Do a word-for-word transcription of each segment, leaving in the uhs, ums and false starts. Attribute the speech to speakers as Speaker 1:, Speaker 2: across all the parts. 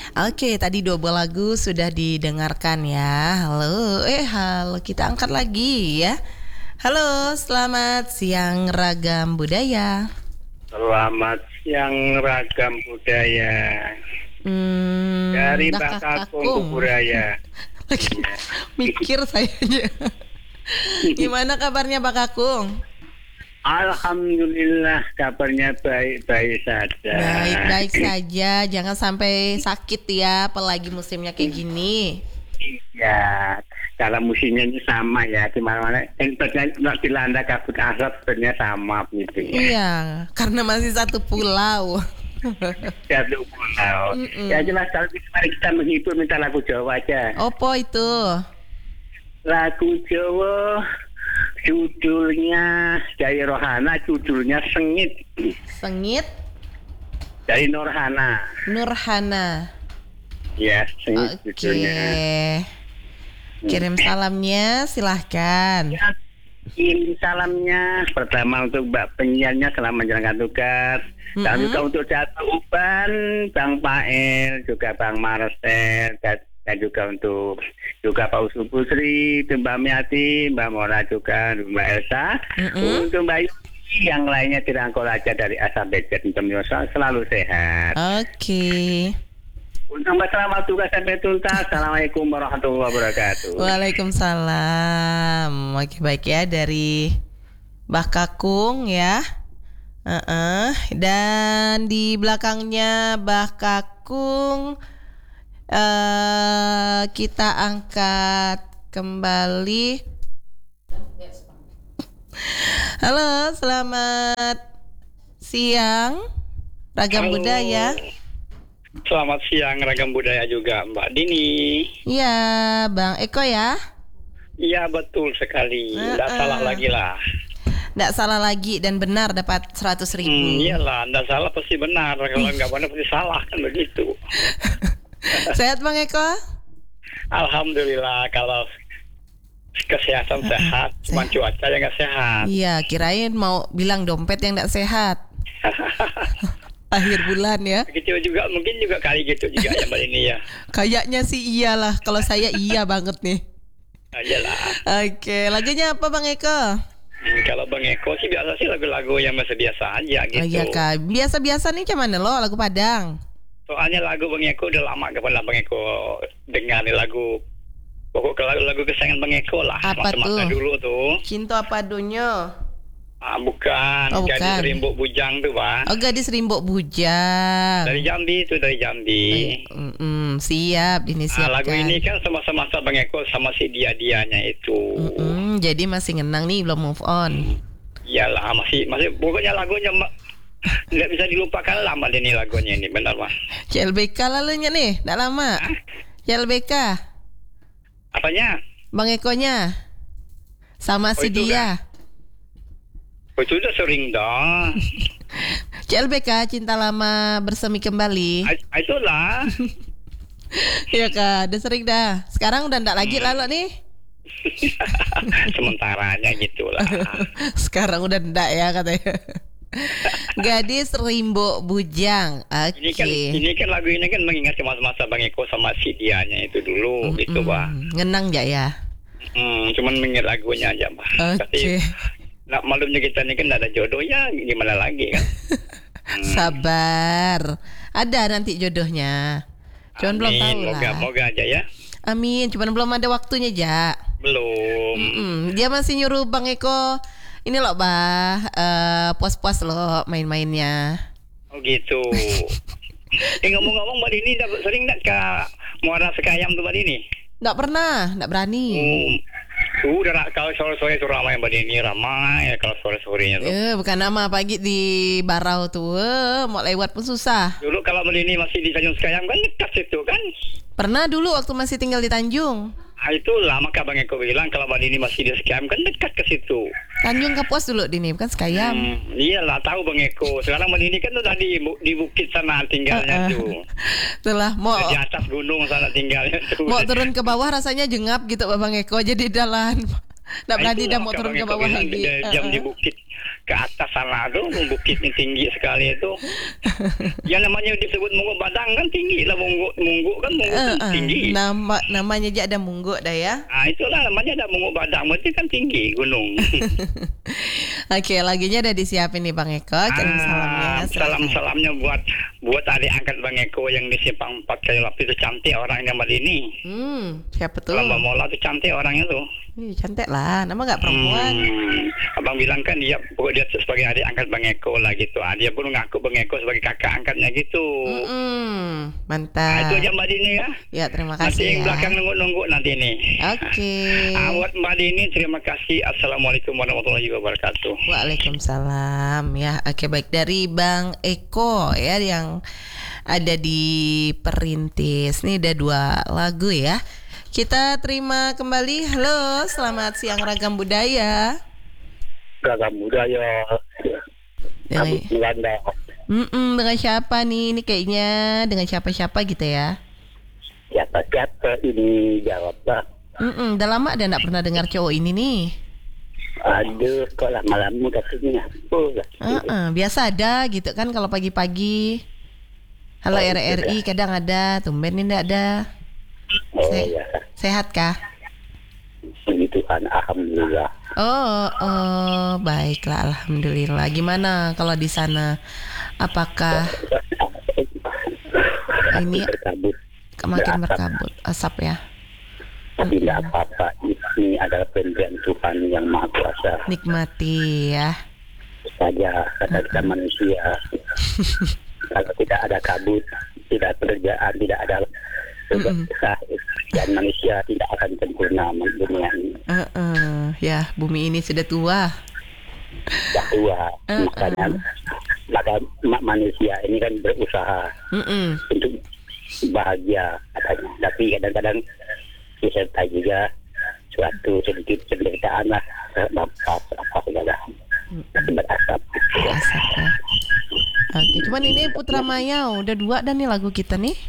Speaker 1: Oke, tadi dua buah lagu sudah didengarkan ya. Halo, eh halo, kita angkat lagi ya. Halo, selamat siang Ragam Budaya.
Speaker 2: Selamat siang Ragam Budaya.
Speaker 1: Hmm,
Speaker 2: Dari Bakakung Budaya.
Speaker 1: Lagi mikir sayanya. Gimana kabarnya Bakakung?
Speaker 2: Alhamdulillah kabarnya baik-baik saja.
Speaker 1: Baik-baik saja, jangan sampai sakit ya, apalagi musimnya kayak gini.
Speaker 2: Iya, kalau musimnya ini sama ya, di mana-mana. Sebenarnya dilanda kabut asap sebenarnya sama gitu ya.
Speaker 1: Iya, karena masih satu pulau.
Speaker 2: Satu pulau. Mm-mm. Ya jelas kalau mari kita menghibur minta lagu Jawa aja.
Speaker 1: Opo itu?
Speaker 2: Lagu Jawa. Judulnya dari Rohana, judulnya Sengit.
Speaker 1: Sengit?
Speaker 2: Dari Nurhana.
Speaker 1: Nurhana.
Speaker 2: Ya, Sengit okay. Judulnya.
Speaker 1: Kirim salamnya, silahkan.
Speaker 2: Ya, kirim salamnya. Pertama untuk Mbak penyiarnya selamat menjalankan tugas. Mm-hmm. Dan juga untuk Dato' Uban, Bang Pael, juga Bang Marcel, dan dan juga untuk juga Pak Usu Putri, Mbak Miati, Mbak Mora juga, Mbak Elsa, mm-hmm. untuk Mbak Yuki, yang lainnya dirangkul aja dari A sampai Z, selalu sehat.
Speaker 1: Oke. Okay.
Speaker 2: Untuk Mbak selamat tugas sampai tuntas. Assalamualaikum warahmatullahi wabarakatuh.
Speaker 1: Waalaikumsalam. Oke, baik ya dari Bakakung ya. Uh-uh. Dan di belakangnya Bakakung. Uh, kita angkat kembali. Halo, selamat siang Ragam
Speaker 2: Halo.
Speaker 1: Budaya.
Speaker 2: Selamat siang Ragam Budaya juga Mbak Dini.
Speaker 1: Iya, Bang Eko ya.
Speaker 2: Iya betul sekali. Tidak uh-uh. salah lagi lah.
Speaker 1: Tidak salah lagi dan benar dapat seratus ribu.
Speaker 2: Hmm, iyalah, tidak salah pasti benar. Kalau nggak benar pasti salah kan begitu.
Speaker 1: Sehat Bang Eko?
Speaker 2: Alhamdulillah, kalau kesehatan sehat, cuma cuaca yang nggak sehat.
Speaker 1: Iya, kirain mau bilang dompet yang nggak sehat. Akhir bulan ya.
Speaker 2: Begitu juga, mungkin juga kali gitu juga ya Mbak ini ya.
Speaker 1: Kayaknya sih iyalah, kalau saya iya banget nih.
Speaker 2: Iyalah.
Speaker 1: Oke, lagunya apa Bang Eko?
Speaker 2: Hmm, kalau Bang Eko sih biasa sih lagu-lagu yang biasa-biasa aja gitu.
Speaker 1: Oh iya Kak, biasa-biasa nih cuman lo lagu Padang.
Speaker 2: Soalnya lagu Bang Eko udah lama gak pernah Bang Eko dengar nih lagu. Pokok lagu-lagu kesayangan Bang Eko lah.
Speaker 1: Apa
Speaker 2: masa-masa
Speaker 1: tuh?
Speaker 2: dulu tuh.
Speaker 1: Cinta apa dunyo?
Speaker 2: Ah, bukan.
Speaker 1: Oh, bukan.
Speaker 2: Gadis Rimbuk Bujang tuh Pak.
Speaker 1: Oh Gadis Rimbuk Bujang.
Speaker 2: Dari Jambi tuh, dari Jambi.
Speaker 1: Mm-mm, siap, ini siap.
Speaker 2: Ah, lagu ini kan sama-sama Bang Eko sama si dia-dianya itu.
Speaker 1: Mm-mm, jadi masih ngenang nih, belum move on.
Speaker 2: Iyalah, masih masih pokoknya lagunya nggak bisa dilupakan lama ini lagunya ini, benar Mas.
Speaker 1: C L B K lalunya nih, nggak lama. Hah? C L B K.
Speaker 2: Apanya?
Speaker 1: Bang Ekonya. Sama
Speaker 2: oh,
Speaker 1: si dia.
Speaker 2: Kan? Oh, itu udah sering dong.
Speaker 1: C L B K, Cinta Lama Bersemi Kembali.
Speaker 2: A- itulah.
Speaker 1: Iya Kak, udah sering dah. Sekarang udah nggak lagi hmm. lalu nih.
Speaker 2: Sementaranya gitulah.
Speaker 1: Sekarang udah ndak ya katanya. Gadis Rimbuk Bujang. Oke. Okay.
Speaker 2: Ini kan ini kan lagu ini kan mengingat masa-masa Bang Eko sama si dianya itu dulu mm-hmm. gitu, Pak.
Speaker 1: Ngenang gak ya?
Speaker 2: Hmm, cuman mengingat lagunya aja, Pak.
Speaker 1: Oke. Okay.
Speaker 2: Nah, malumnya kita ini kan enggak ada jodoh ya, gimana lagi kan?
Speaker 1: hmm. Sabar. Ada nanti jodohnya. Cuman
Speaker 2: Amin.
Speaker 1: belum tahu lah.
Speaker 2: Moga-moga aja ya.
Speaker 1: Amin. Cuman belum ada waktunya, Ja.
Speaker 2: Belum.
Speaker 1: Mm-mm. Dia masih nyuruh Bang Eko. Ini loh bah, uh, puas-puas loh main-mainnya.
Speaker 2: Oh gitu. eh ngomong-ngomong Mbak Dini sering nggak ke Muara Sekayam tuh Mbak Dini?
Speaker 1: Nggak pernah, nggak berani.
Speaker 2: Hmm. Uh, udah kalau sore-sore itu ramai Mbak Dini, ramai ya kalau sore-sorenya tuh.
Speaker 1: Eh, bukan nama pagi di Barau tuh, eh, mau lewat pun susah.
Speaker 2: Dulu kalau Mbak Dini masih di Tanjung Sekayam kan dekat situ kan?
Speaker 1: Pernah dulu waktu masih tinggal di Tanjung.
Speaker 2: Ah, itulah maka Bang Eko bilang kalau Mbak Dini masih di Sekayam kan dekat ke situ.
Speaker 1: Tanjung Kapuas dulu Dini, bukan Sekayam.
Speaker 2: Hmm, iyalah tahu Bang Eko. Sekarang Mbak Dini kan udah di, di bukit sana tinggalnya uh, uh. tuh.
Speaker 1: Itulah mau
Speaker 2: di atas gunung sana tinggalnya tuh.
Speaker 1: Mau turun ke bawah rasanya jengap gitu Bang Eko, jadi jalan. Nggak berani dah mau turun ke bawah lagi.
Speaker 2: Jam uh, uh. di bukit. ke atas sana tuh, bukitnya tinggi sekali itu. Yang namanya disebut Mungguk Badang kan tinggi lah, Mungguk Mungguk kan Mungguk
Speaker 1: Uh, uh,
Speaker 2: tinggi.
Speaker 1: nama namanya aja ada Mungguk dah ya.
Speaker 2: Ah itulah namanya ada Mungguk Badang, berarti kan tinggi gunung.
Speaker 1: Oke, lagunya udah disiapin nih Bang Eko. Kirim salamnya.
Speaker 2: Ah, salam-salamnya buat buat adik angkat Bang Eko yang di Simpang empat kayu lapis itu cantik orangnya Mbak Dini.
Speaker 1: Hmm, siapa tuh?
Speaker 2: Kalau Mbak Mola tuh cantik orangnya tuh.
Speaker 1: Ih, cantik lah, nama nggak perempuan.
Speaker 2: Hmm, abang bilang kan dia pokok dia sebagai adik angkat Bang Eko lah gitu. Ah, dia pun ngaku Bang Eko sebagai kakak angkatnya gitu.
Speaker 1: Hmm,
Speaker 2: Nah,
Speaker 1: mantap.
Speaker 2: itu aja Mbak Dini ya.
Speaker 1: Ya, terima
Speaker 2: Nanti
Speaker 1: kasih
Speaker 2: yang
Speaker 1: ya.
Speaker 2: belakang nunggu-nunggu nanti nih.
Speaker 1: Oke.
Speaker 2: Ah, buat Mbak Dini terima kasih. Assalamualaikum warahmatullahi wabarakatuh.
Speaker 1: Waalaikumsalam ya. Oke, baik dari Bang Eko ya yang ada di Perintis. Nih ada dua lagu ya. Kita terima kembali. Halo, selamat siang Ragam Budaya.
Speaker 2: Ragam Budaya.
Speaker 1: Dengan,
Speaker 2: Belanda.
Speaker 1: Mm-mm, dengan siapa nih? Ini kayaknya dengan siapa-siapa gitu ya.
Speaker 2: Siapa-siapa ini jawablah.
Speaker 1: Mm-mm, udah lama ada nggak pernah dengar cowok ini nih.
Speaker 2: Aduh, kok lah malammu katanya. Oh,
Speaker 1: Uh-uh, biasa ada gitu kan kalau pagi-pagi. Halo
Speaker 2: Oh,
Speaker 1: R R I kadang ada, tumben ini nggak ada.
Speaker 2: oh
Speaker 1: Se-
Speaker 2: ya.
Speaker 1: Sehat kah?
Speaker 2: Puji Tuhan, alhamdulillah.
Speaker 1: Oh, oh, baiklah, alhamdulillah. Gimana kalau di sana? Apakah ini
Speaker 2: berkabut.
Speaker 1: makin
Speaker 2: berasap.
Speaker 1: berkabut asap ya?
Speaker 2: Tapi tidak apa-apa. Ini adalah pemberian Tuhan yang Maha Kuasa.
Speaker 1: Nikmati ya.
Speaker 2: Saja kata kita manusia. Kalau tidak ada kabut, tidak pekerjaan, tidak ada susah, dan manusia tidak akan sempurna dunia ini.
Speaker 1: Uh-uh, ya, bumi ini sudah tua.
Speaker 2: Sudah tua,
Speaker 1: Uh-uh.
Speaker 2: makanya maka ma- manusia ini kan berusaha
Speaker 1: Mm-mm.
Speaker 2: untuk bahagia katanya. Tapi kadang-kadang disertai juga suatu sedikit penderitaan lah, bapak apa segala akibat asap.
Speaker 1: Asap ya. Oke, cuman ini Putra Maya udah dua dan nih lagu kita nih.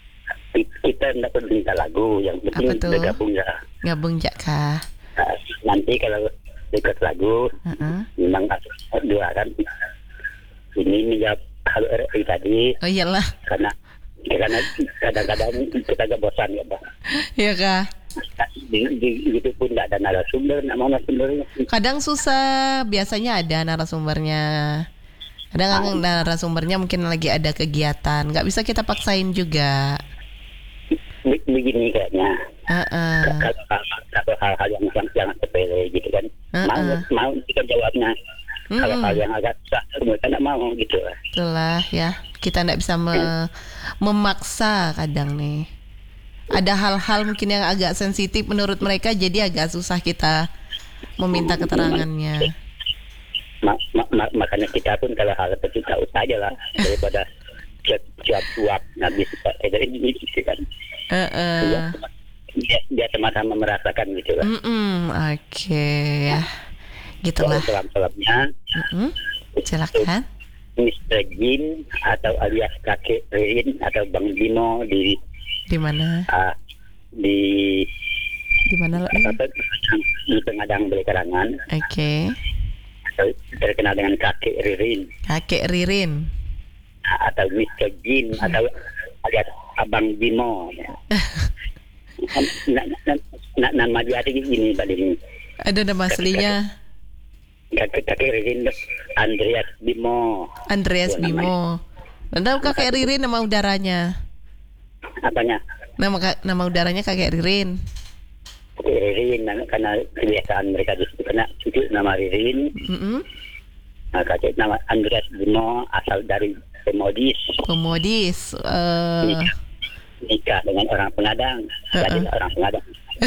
Speaker 2: Kita tidak perlu minta lagu, yang
Speaker 1: Apa
Speaker 2: penting
Speaker 1: tuh?
Speaker 2: bergabung ya.
Speaker 1: Gabung jak kah?
Speaker 2: Nah, nanti kalau dekat lagu
Speaker 1: Uh-uh.
Speaker 2: memang ada dua kan. Ini menjawab hal R I tadi
Speaker 1: Oh iyalah,
Speaker 2: karena karena kadang-kadang kita agak bosan ya Bang.
Speaker 1: ya kah?
Speaker 2: Di, di, itu pun tidak ada narasumber, nak mau narasumbernya.
Speaker 1: Kadang susah, biasanya ada narasumbernya. Kadang narasumbernya mungkin lagi ada kegiatan, nggak bisa kita paksain juga.
Speaker 2: Be- Begini kayaknya.
Speaker 1: Uh-uh.
Speaker 2: Kalau kalau hal-hal yang yang sangat sepele gitu kan, mau
Speaker 1: Uh-uh.
Speaker 2: mau kita jawabnya. Kalau
Speaker 1: Mm-mm.
Speaker 2: hal yang agak susah, mereka tidak mau gitu lah.
Speaker 1: Itulah ya, kita nggak bisa me- memaksa kadang nih. Ada hal-hal mungkin yang agak sensitif menurut mereka, jadi agak susah kita meminta keterangannya.
Speaker 2: Ma- ma- ma- makanya kita pun kalau hal seperti itu usah aja lah daripada cuap-cuap habis eh dari ini gitu kan.
Speaker 1: Uh-uh.
Speaker 2: Dia, dia sama-sama merasakan gitu lah.
Speaker 1: Mm-mm, Oke ya, gitulah.
Speaker 2: Salam-salamnya
Speaker 1: Mm-mm. Silakan.
Speaker 2: mister Jin atau alias kakek Rin atau Bang Bimo di
Speaker 1: Di mana?
Speaker 2: ah, di
Speaker 1: Di mana lo?
Speaker 2: apa, di Pengadang Belekarangan
Speaker 1: Oke.
Speaker 2: atau terkenal dengan kakek Ririn
Speaker 1: Kakek Ririn.
Speaker 2: atau mister Jin atau alias Abang Bimo. Nah, nah, nah, nama dia ada gini Pak Dini.
Speaker 1: Ada nama aslinya
Speaker 2: Kakek kakek Ririn Andreas Bimo.
Speaker 1: Andreas
Speaker 2: Itu namanya.
Speaker 1: Bimo. Dan tahu kakek Ririn nama udaranya?
Speaker 2: Apanya?
Speaker 1: Nama ka- nama udaranya kakek Ririn.
Speaker 2: Kakek Ririn karena kebiasaan mereka di situ karena cucu nama Ririn.
Speaker 1: Mm-mm.
Speaker 2: Nah, kakek nama Andreas Bimo asal dari Pemodis.
Speaker 1: Pemodis. eh,
Speaker 2: Nikah, nikah dengan orang Pengadang. Jadi
Speaker 1: Uh-uh.
Speaker 2: orang Pengadang.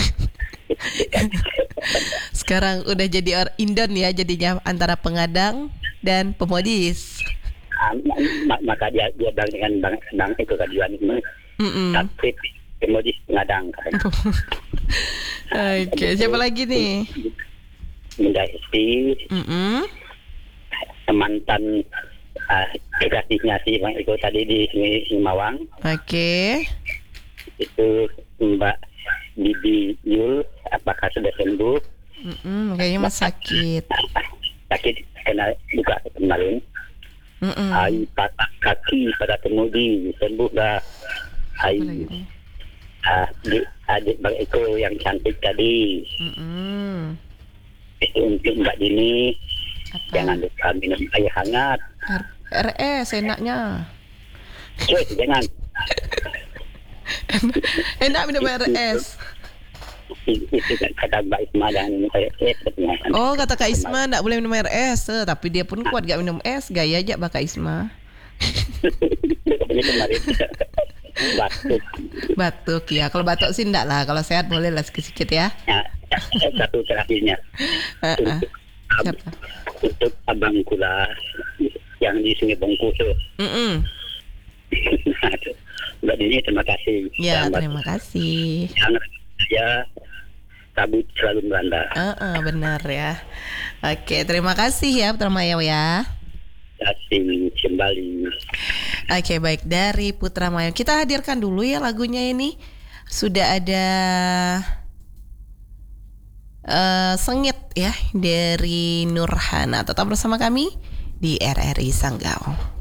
Speaker 1: sekarang udah jadi orang Indon ya, jadinya antara Pengadang dan Pemodis.
Speaker 2: Ah, ma- ma- maka dia dia bilang dengan bang bang itu kajuan itu
Speaker 1: Mm-mm.
Speaker 2: tapi Pemodis Pengadang katanya.
Speaker 1: Oke, siapa lagi nih?
Speaker 2: Bunda Esti,
Speaker 1: Mm-mm.
Speaker 2: mantan uh, kekasihnya si Bang Eko tadi di sini di Mawang,
Speaker 1: Oke.
Speaker 2: itu Mbak Bibi Yul, apakah sudah sembuh?
Speaker 1: Mm-mm, kayaknya masih sakit.
Speaker 2: Sakit kena buka kemarin.
Speaker 1: Mm-mm.
Speaker 2: Ai patah kaki pada kemudi sembuh dah. Ai ah, adik, adik Bang Eko yang cantik tadi.
Speaker 1: Mm-mm.
Speaker 2: Itu untuk Mbak Dini.
Speaker 1: Apa?
Speaker 2: Jangan lupa minum air hangat.
Speaker 1: R S enaknya.
Speaker 2: Cus, jangan.
Speaker 1: Enak minum R S.
Speaker 2: Itu kata Mbak Isma dan saya katanya.
Speaker 1: Oh, kata Kak Isma enggak boleh minum R S, eh, tapi dia pun kuat gak minum es, gaya aja Mbak Kak Isma.
Speaker 2: Ini kemarin batuk.
Speaker 1: Batuk ya. Kalau batuk sih enggak lah, kalau sehat boleh lah sedikit ya.
Speaker 2: Ya, satu terakhirnya.
Speaker 1: Uh-uh.
Speaker 2: Untuk,
Speaker 1: Siapa?
Speaker 2: untuk abang kula yang di Sungai Bongku tuh.
Speaker 1: Mm-mm.
Speaker 2: Mbak Dini terima kasih.
Speaker 1: Ya,
Speaker 2: Selamat.
Speaker 1: terima kasih.
Speaker 2: Yang saya tabut selalu melanda.
Speaker 1: Uh-uh, benar ya. Oke, terima kasih ya Putra Maya ya.
Speaker 2: Kasih kembali.
Speaker 1: Oke, baik, dari Putra Maya kita hadirkan dulu ya lagunya ini. Sudah ada uh, Sengit ya dari Nurhana. Tetap bersama kami di R R I Sanggau.